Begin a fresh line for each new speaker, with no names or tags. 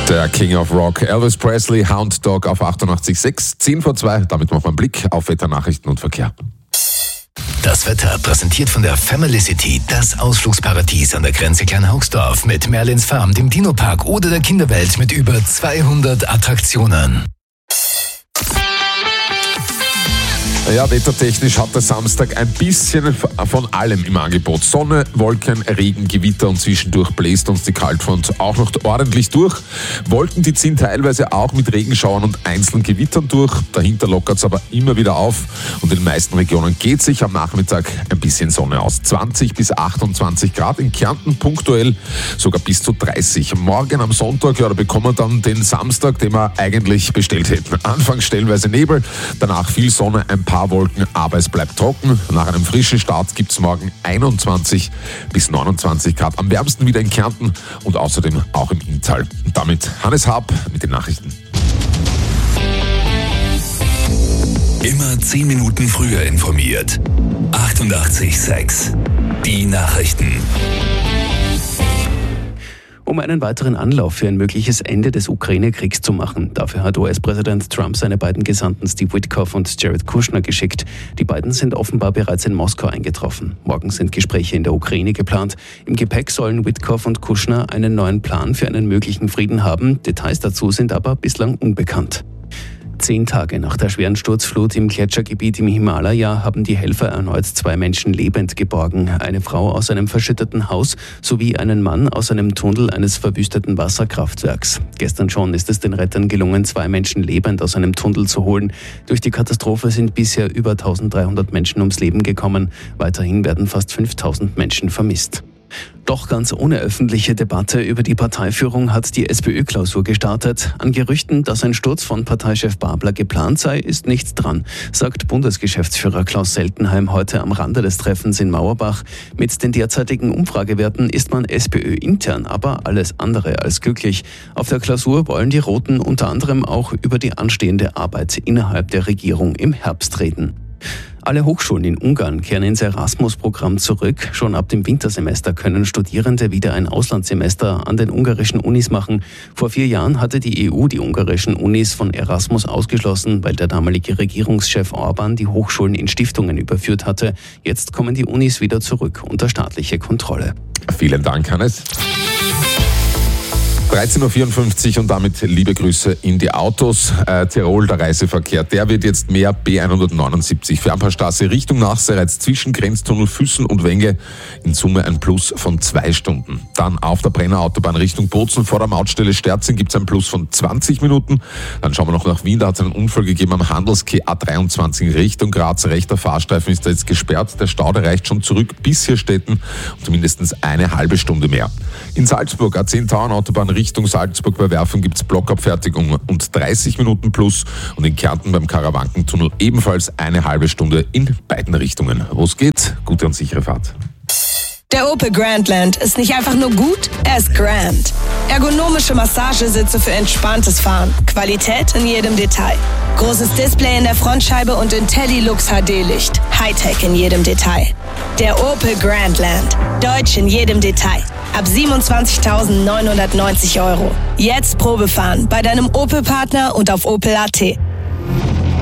Der King of Rock, Elvis Presley, Hound Dog auf 88.6, 10 vor 2. Damit machen wir einen Blick auf Wetternachrichten und Verkehr.
Das Wetter präsentiert von der Family City, das Ausflugsparadies an der Grenze Kleinhaugsdorf mit Merlins Farm, dem Dino-Park oder der Kinderwelt mit über 200 Attraktionen.
Ja, wettertechnisch hat der Samstag ein bisschen von allem im Angebot. Sonne, Wolken, Regen, Gewitter und zwischendurch bläst uns die Kaltfront auch noch ordentlich durch. Wolken, die ziehen teilweise auch mit Regenschauern und einzelnen Gewittern durch. Dahinter lockert es aber immer wieder auf und in den meisten Regionen geht sich am Nachmittag ein bisschen Sonne aus. 20 bis 28 Grad, in Kärnten punktuell sogar bis zu 30. Morgen am Sonntag, da bekommen wir dann den Samstag, den wir eigentlich bestellt hätten. Anfangs stellenweise Nebel, danach viel Sonne, ein paar Wolken, aber es bleibt trocken. Nach einem frischen Start gibt es morgen 21 bis 29 Grad. Am wärmsten wieder in Kärnten und außerdem auch im Inntal. Und damit Hannes Haab mit den Nachrichten.
Immer 10 Minuten früher informiert. 88.6 Die Nachrichten.
Um einen weiteren Anlauf für ein mögliches Ende des Ukraine-Kriegs zu machen. Dafür hat US-Präsident Trump seine beiden Gesandten Steve Witkoff und Jared Kushner geschickt. Die beiden sind offenbar bereits in Moskau eingetroffen. Morgen sind Gespräche in der Ukraine geplant. Im Gepäck sollen Witkoff und Kushner einen neuen Plan für einen möglichen Frieden haben. Details dazu sind aber bislang unbekannt. 10 Tage nach der schweren Sturzflut im Gletschergebiet im Himalaya haben die Helfer erneut 2 Menschen lebend geborgen. Eine Frau aus einem verschütteten Haus sowie einen Mann aus einem Tunnel eines verwüsteten Wasserkraftwerks. Gestern schon ist es den Rettern gelungen, 2 Menschen lebend aus einem Tunnel zu holen. Durch die Katastrophe sind bisher über 1300 Menschen ums Leben gekommen. Weiterhin werden fast 5000 Menschen vermisst. Doch ganz ohne öffentliche Debatte über die Parteiführung hat die SPÖ-Klausur gestartet. An Gerüchten, dass ein Sturz von Parteichef Babler geplant sei, ist nichts dran, sagt Bundesgeschäftsführer Klaus Seltenheim heute am Rande des Treffens in Mauerbach. Mit den derzeitigen Umfragewerten ist man SPÖ-intern aber alles andere als glücklich. Auf der Klausur wollen die Roten unter anderem auch über die anstehende Arbeit innerhalb der Regierung im Herbst reden. Alle Hochschulen in Ungarn kehren ins Erasmus-Programm zurück. Schon ab dem Wintersemester können Studierende wieder ein Auslandssemester an den ungarischen Unis machen. Vor 4 Jahren hatte die EU die ungarischen Unis von Erasmus ausgeschlossen, weil der damalige Regierungschef Orbán die Hochschulen in Stiftungen überführt hatte. Jetzt kommen die Unis wieder zurück unter staatliche Kontrolle.
Vielen Dank, Hannes. 13.54 Uhr und damit liebe Grüße in die Autos. Tirol, der Reiseverkehr, der wird jetzt mehr. B179 Fernpassstraße Richtung Nachseereiz zwischen Grenztunnel Füssen und Wenge. In Summe ein Plus von 2 Stunden. Dann auf der Brennerautobahn Richtung Bozen vor der Mautstelle Sterzing gibt es ein Plus von 20 Minuten. Dann schauen wir noch nach Wien. Da hat es einen Unfall gegeben am Handelskeh A23 in Richtung Graz. Rechter Fahrstreifen ist da jetzt gesperrt. Der Stau, der reicht schon zurück bis Hirstetten und mindestens eine halbe Stunde mehr. In Salzburg A10 Tauernautobahn Richtung Salzburg bei Werfen gibt es Blockabfertigung und 30 Minuten plus. Und in Kärnten beim Karawankentunnel ebenfalls eine halbe Stunde in beiden Richtungen. Wo es geht, gute und sichere Fahrt.
Der Opel Grandland ist nicht einfach nur gut, er ist grand. Ergonomische Massagesitze für entspanntes Fahren. Qualität in jedem Detail. Großes Display in der Frontscheibe und IntelliLux HD-Licht. Hightech in jedem Detail. Der Opel Grandland. Deutsch in jedem Detail. Ab 27.990 €. Jetzt Probefahren bei deinem Opel-Partner und auf Opel.at.